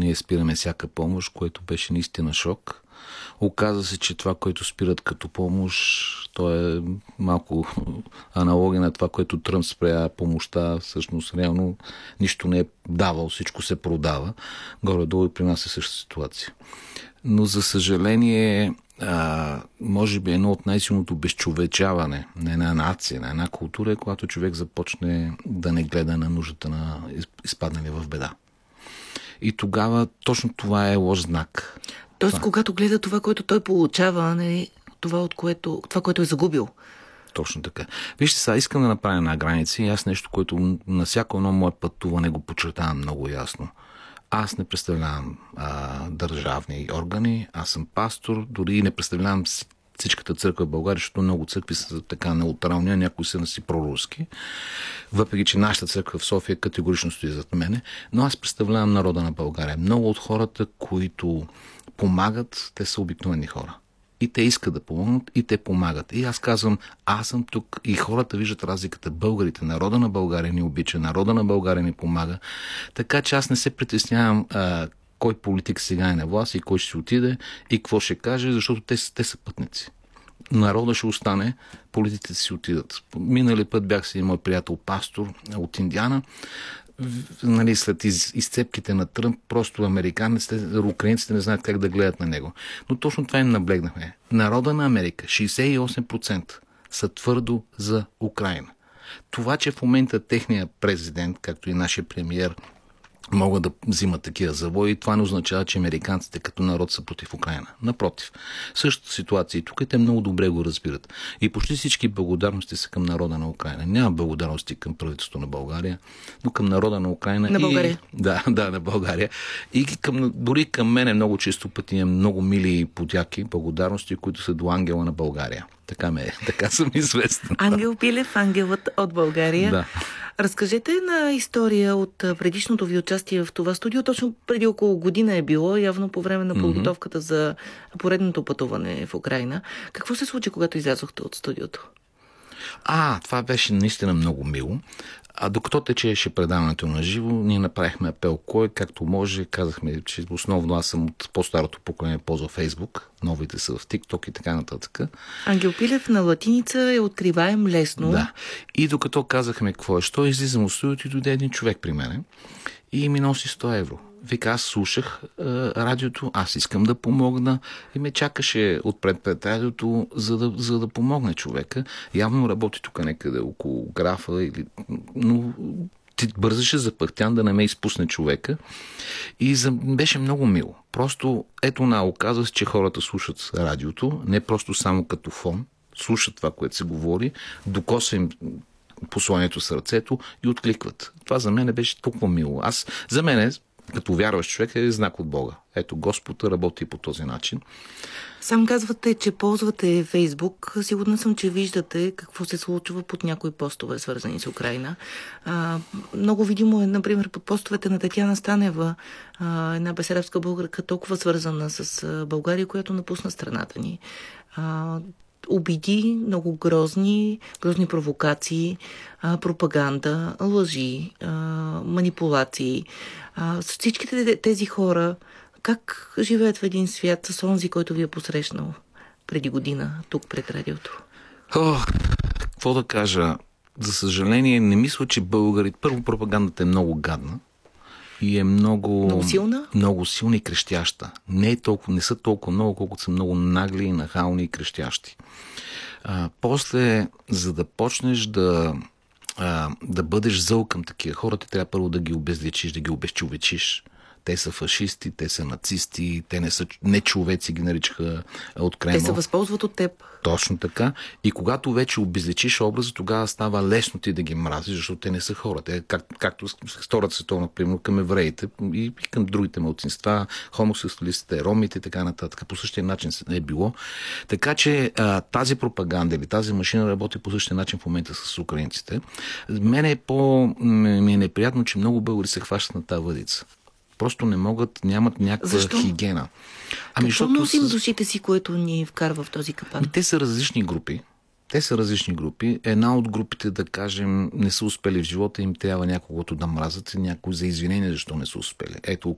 ние спираме всяка помощ, което беше наистина шок. Оказа се, че това, което спират като помощ, то е малко аналогия на това, което Тръмп спря помощта. Всъщност, реално нищо не е давал, всичко се продава. Горе-долу и при нас е същата ситуация. Но, за съжаление, може би едно от най-силното безчовечаване на една нация, на една култура е, когато човек започне да не гледа на нуждата на изпаднали в беда. И тогава точно това е лош знак. Тоест, когато гледа това, което той получава, а не това, което е загубил. Точно така. Вижте сега, искам да направя една граница и аз нещо, което на всяко едно мое пътуване го подчертавам много ясно. Аз не представлявам държавни органи, аз съм пастор, дори не представлявам всичката църква в България, защото много църкви са така неутрални, а някои са си проруски. Въпреки че нашата църква в София категорично стои зад мене, но аз представлявам народа на България. Много от хората, които помагат, те са обикновени хора. И те искат да помогнат, и те помагат. И аз казвам, аз съм тук и хората виждат разликата. Българите, народа на България ни обича, народа на България ни помага. Така че аз не се притеснявам кой политик сега е на власт и кой ще си отиде и какво ще каже, защото те са пътници. Народа ще остане, политиците си отидат. Минали път бях си мой приятел пастор от Индиана. Нали, след изцепките на Тръмп, просто американците, украинците не знаят как да гледат на него. Но точно това им наблегнахме. Народа на Америка, 68% са твърдо за Украина. Това, че в момента техният президент, както и нашия премиер, могат да взимат такива завои, това не означава, че американците като народ са против Украина. Напротив, същата ситуация и тук те много добре го разбират. И почти всички благодарности са към народа на Украина. Няма благодарности към правителството на България, но към народа на Украина. На България. Да, на България. И дори към мене много често пъти имам много мили подяки, благодарности, които са до ангела на България. Така съм известен. Ангел Пилев, ангелът от България. Да. Разкажете една история от предишното ви участие в това студио. Точно преди около година е било, явно по време на подготовката за поредното пътуване в Украина. Какво се случи, когато излязохте от студиото? Това беше наистина много мило. Докато течеше предаването на живо, ние направихме апел кой, както може. Казахме, че основно аз съм от по-старото поколение, ползва Фейсбук, новите са в ТикТок и така нататък. Ангел Пилев на латиница е откриваем лесно. Да. И докато казахме какво е, що излизам от студиото и дойде един човек при мене и ми носи 100 евро. Вика, аз слушах радиото, аз искам да помогна и ме чакаше пред радиото, за да помогне човека. Явно работи тук някъде около графа, но ти бързаше запъхтян да не ме изпусне човека. И беше много мило. Просто оказва се, че хората слушат радиото, не просто само като фон, слушат това, което се говори, докоса им посланието с ръцето и откликват. Това за мен беше толкова мило. За мен като вярващ човек е знак от Бога. Ето, Господ работи по този начин. Сам казвате, че ползвате Фейсбук. Сигурна съм, че виждате какво се случва под някои постове, свързани с Украина. Много видимо е, например, под постовете на Татяна Станева, една бесарабска българка, толкова свързана с България, която напусна страната ни. Обиди, много грозни провокации, пропаганда, лъжи, манипулации. Всичките тези хора как живеят в един свят с онзи, който ви е посрещнал преди година тук пред радиото? Какво да кажа? За съжаление, не мисля, че българите... Първо, пропагандата е много гадна и е много силна? Много силна и крещяща. Не са толкова много, колкото са много нагли, нахални и крещящи. После, за да почнеш да бъдеш зъл към такива хора, ти трябва първо да ги обезличиш, да ги обезчовечиш. Те са фашисти, те са нацисти, те не са човеци, ги наричаха от Кремъл. Те се възползват от теб. Точно така. И когато вече обезличиш образа, тогава става лесно ти да ги мразиш, защото те не са хора. Те, както с Втората световна, примерно, към евреите и към другите малцинства, хомосексуалистите, ромите и така нататък. По същия начин е било. Така че тази пропаганда или тази машина работи по същия начин в момента с украинците. Мене ми е неприятно, че много българи се хващат на тази въдица. Просто не могат, нямат някаква хигиена. Какво носим душите си, което ни вкарва в този капан? Те са различни групи. Една от групите, да кажем, не са успели в живота, им трябва някогото да мразят и някой за извинение, защо не са успели. Ето,